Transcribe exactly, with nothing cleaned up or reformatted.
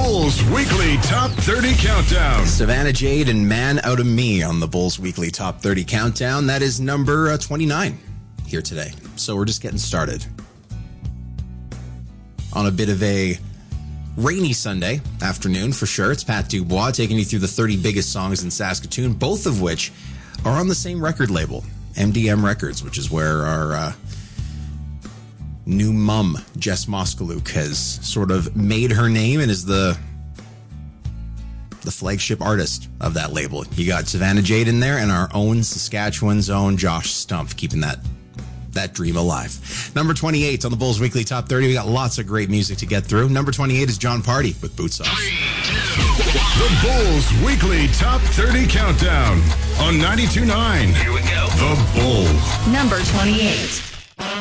Bulls Weekly Top thirty Countdown. Savannah Jade and Man Out of Me on the Bulls Weekly Top thirty Countdown. That is number uh, twenty-nine here today. So we're just getting started on a bit of a rainy Sunday afternoon for sure. It's Pat Dubois taking you through the thirty biggest songs in Saskatoon, both of which are on the same record label, M D M Records, which is where our uh, new mum, Jess Moskaluk, has sort of made her name and is the the flagship artist of that label. You got Savannah Jade in there and our own Saskatchewan's own Josh Stumpf keeping that that dream alive. Number twenty-eight on the Bulls Weekly Top thirty. We got lots of great music to get through. Number twenty-eight is John Party with Boots Off. The Bulls Weekly Top thirty Countdown on ninety-two point nine. Here we go. The Bull. Number twenty-eight.